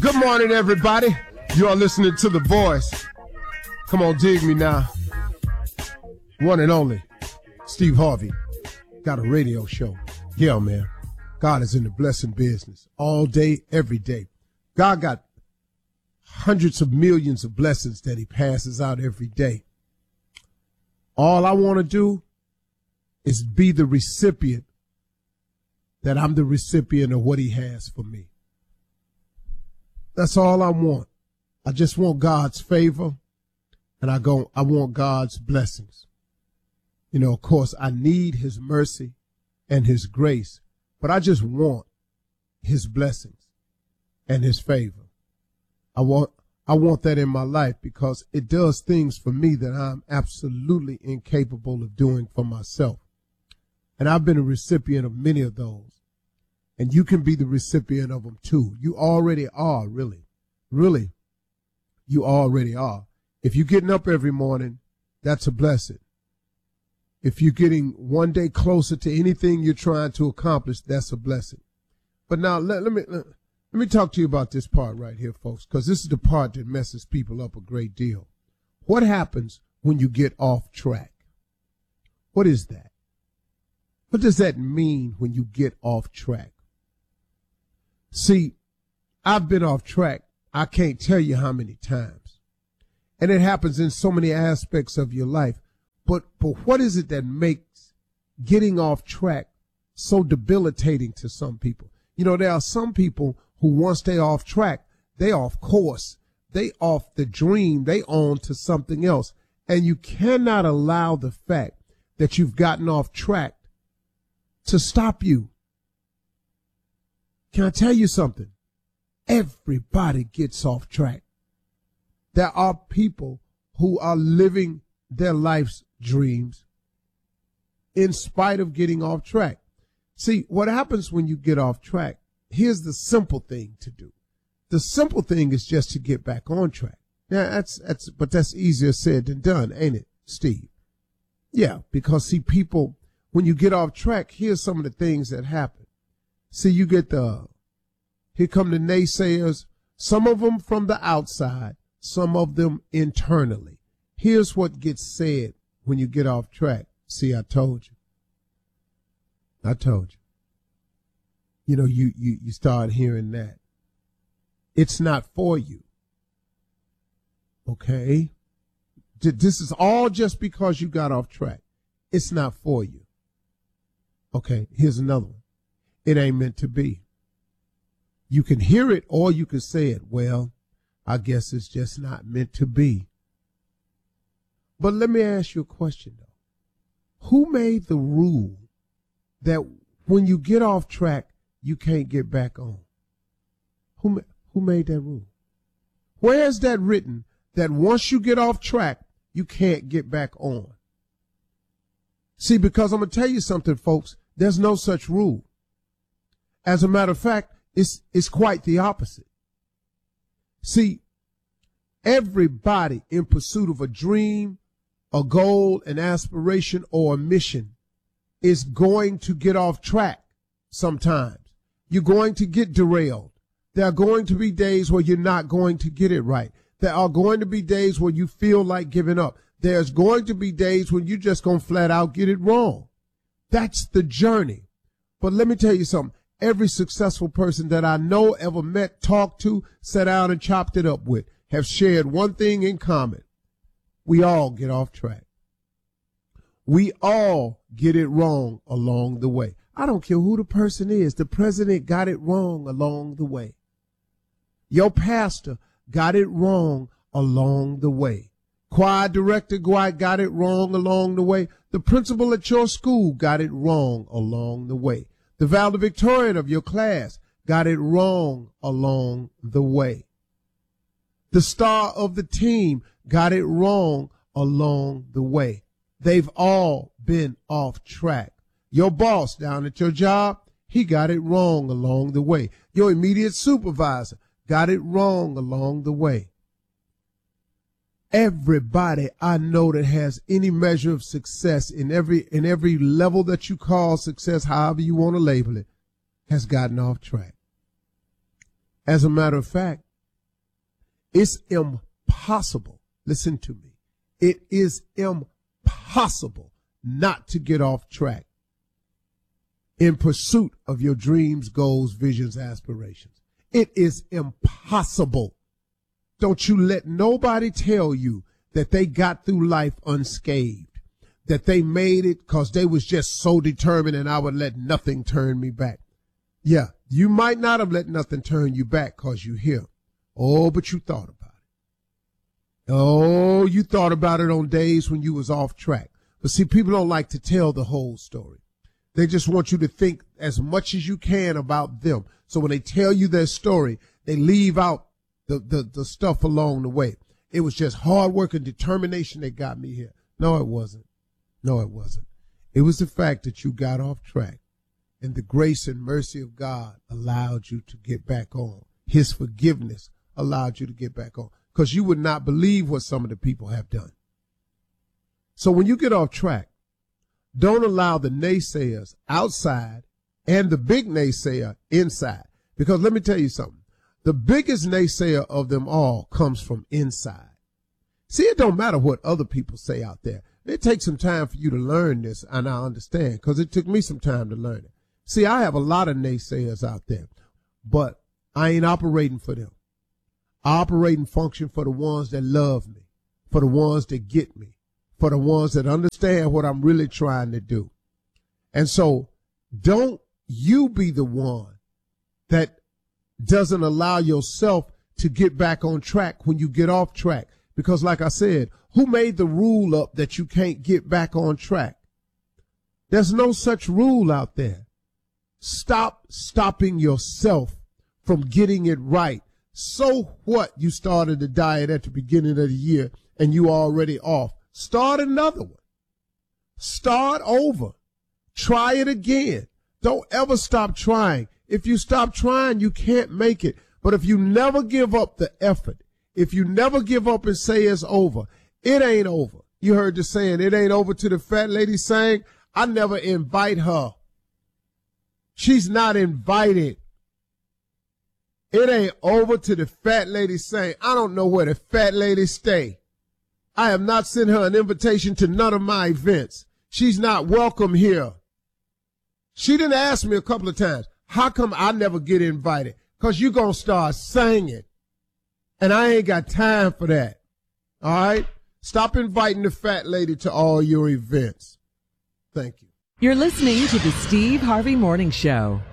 Good morning, everybody. You are listening to The Voice. Come on, dig me now. One and only, Steve Harvey. Got a radio show. Yeah, man. God is in the blessing business all day, every day. God got hundreds of millions of blessings that he passes out every day. All I want to do is be the recipient, that I'm the recipient of what he has for me. That's all I want. I just want God's favor, and I want God's blessings. You know, of course, I need his mercy and his grace, but I just want his blessings and his favor. I want that in my life because it does things for me that I'm absolutely incapable of doing for myself. And I've been a recipient of many of those. And you can be the recipient of them too. You already are, really. Really, you already are. If you're getting up every morning, that's a blessing. If you're getting one day closer to anything you're trying to accomplish, that's a blessing. But now let me talk to you about this part right here, folks, because this is the part that messes people up a great deal. What happens when you get off track? What is that? What does that mean when you get off track? See, I've been off track. I can't tell you how many times. And it happens in so many aspects of your life. But what is it that makes getting off track so debilitating to some people? You know, there are some people who once they off track, they off course, they off the dream, they on to something else. And you cannot allow the fact that you've gotten off track to stop you. Can I tell you something? Everybody gets off track. There are people who are living their life's dreams in spite of getting off track. See, what happens when you get off track, here's the simple thing to do. The simple thing is just to get back on track. Now, but that's easier said than done, ain't it, Steve? Yeah, because see, people, when you get off track, here's some of the things that happen. See, you get here come the naysayers, some of them from the outside, some of them internally. Here's what gets said when you get off track. See, I told you. I told you. You know, you start hearing that. It's not for you. Okay? This is all just because you got off track. It's not for you. Okay, here's another one. It ain't meant to be. You can hear it or you can say it. Well, I guess it's just not meant to be. But let me ask you a question, though. Who made the rule that when you get off track, you can't get back on? Who made that rule? Where is that written that once you get off track, you can't get back on? See, because I'm going to tell you something, folks. There's no such rule. As a matter of fact, it's quite the opposite. See, everybody in pursuit of a dream, a goal, an aspiration, or a mission is going to get off track sometimes. You're going to get derailed. There are going to be days where you're not going to get it right. There are going to be days where you feel like giving up. There's going to be days when you're just going to flat out get it wrong. That's the journey. But let me tell you something. Every successful person that I know, ever met, talked to, sat down and chopped it up with have shared one thing in common. We all get off track. We all get it wrong along the way. I don't care who the person is. The president got it wrong along the way. Your pastor got it wrong along the way. Choir director got it wrong along the way. The principal at your school got it wrong along the way. The valedictorian of your class got it wrong along the way. The star of the team got it wrong along the way. They've all been off track. Your boss down at your job, he got it wrong along the way. Your immediate supervisor got it wrong along the way. Everybody I know that has any measure of success in every level that you call success, however you want to label it, has gotten off track. As a matter of fact, It's impossible. Listen to me. It is impossible not to get off track in pursuit of your dreams, goals, visions, aspirations. It is impossible. Don't you let nobody tell you that they got through life unscathed, that they made it because they was just so determined and I would let nothing turn me back. Yeah, you might not have let nothing turn you back because you're here. Oh, but you thought about it. Oh, you thought about it on days when you was off track. But see, people don't like to tell the whole story. They just want you to think as much as you can about them. So when they tell you their story, they leave out the stuff along the way. It was just hard work and determination that got me here. No, it wasn't. No, it wasn't. It was the fact that you got off track and the grace and mercy of God allowed you to get back on. His forgiveness allowed you to get back on because you would not believe what some of the people have done. So when you get off track, don't allow the naysayers outside and the big naysayer inside. Because let me tell you something. The biggest naysayer of them all comes from inside. See, it don't matter what other people say out there. It takes some time for you to learn this, and I understand, because it took me some time to learn it. See, I have a lot of naysayers out there, but I ain't operating for them. I operate and function for the ones that love me, for the ones that get me, for the ones that understand what I'm really trying to do. And so don't you be the one that doesn't allow yourself to get back on track when you get off track. Because like I said, who made the rule up that you can't get back on track? There's no such rule out there. Stop stopping yourself from getting it right. So what? You started the diet at the beginning of the year and you already off. Start another one. Start over. Try it again. Don't ever stop trying. If you stop trying, you can't make it. But if you never give up the effort, if you never give up and say it's over, it ain't over. You heard the saying, it ain't over to the fat lady saying, I never invite her. She's not invited. It ain't over to the fat lady saying, I don't know where the fat lady stay. I have not sent her an invitation to none of my events. She's not welcome here. She didn't ask me a couple of times, how come I never get invited? Because you're going to start singing. And I ain't got time for that. All right? Stop inviting the fat lady to all your events. Thank you. You're listening to the Steve Harvey Morning Show.